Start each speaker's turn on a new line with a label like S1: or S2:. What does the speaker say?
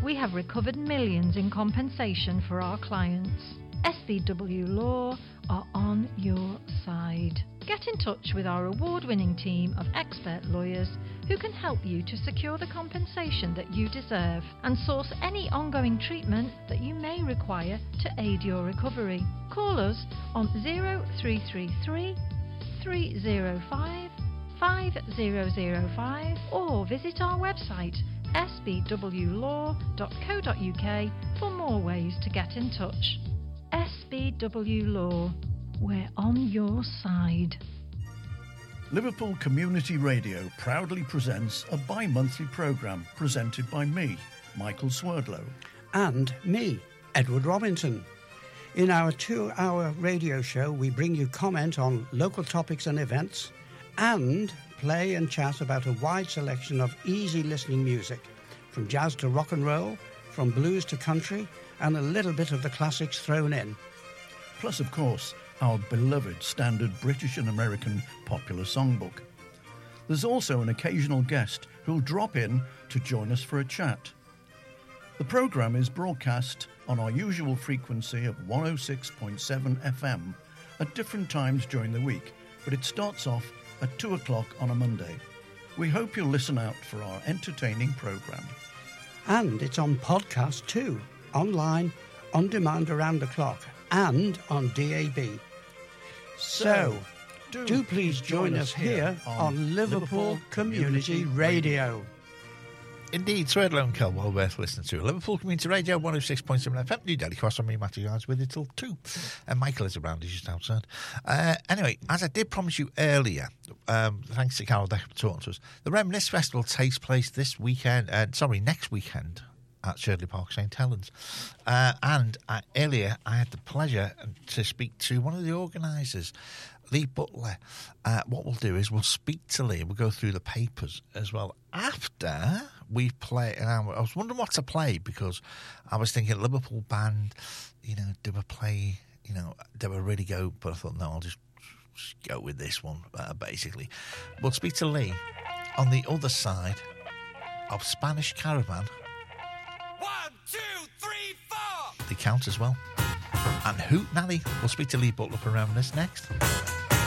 S1: We have recovered millions in compensation for our clients. SBW Law are on your side. Get in touch with our award-winning team of expert lawyers who can help you to secure the compensation that you deserve and source any ongoing treatment that you may require to aid your recovery. Call us on 0333 305 5005 or visit our website sbwlaw.co.uk for more ways to get in touch. SBW Law, we're on your side.
S2: Liverpool Community Radio proudly presents a bi-monthly programme presented by me, Michael Swerdlow.
S3: And me, Edward Robinson. In our 2-hour radio show, we bring you comment on local topics and events and play and chat about a wide selection of easy listening music, from jazz to rock and roll, from blues to country, and a little bit of the classics thrown in.
S2: Plus, of course, our beloved standard British and American popular songbook. There's also an occasional guest who'll drop in to join us for a chat. The programme is broadcast on our usual frequency of 106.7 FM at different times during the week, but it starts off at 2 o'clock on a Monday. We hope you'll listen out for our entertaining programme.
S3: And it's on podcast too, online, on demand around the clock, and on DAB. So, do please join us here on Liverpool Community Radio.
S4: Indeed, Swerdlow and Kell, well worth listening to. Liverpool Community Radio, 106.7 FM, New Delhi Cross. On me, Matthew Yards, with it till 2. And Michael is around, he's just outside. Anyway, as I did promise you earlier, thanks to Carol Decker for talking to us, the Reminisce Festival takes place next weekend at Sherdley Park, St Helens. Earlier, I had the pleasure to speak to one of the organisers, Lee Butler. What we'll do is we'll speak to Lee and we'll go through the papers as well after we play. And I was wondering what to play because I was thinking Liverpool band, do a play, do a really go, but I thought, no, I'll just go with this one, basically. We'll speak to Lee on the other side of Spanish Caravan.
S5: 1, 2, 3, 4.
S4: They count as well. And Hoot Nanny. We'll speak to Lee Butler around this next.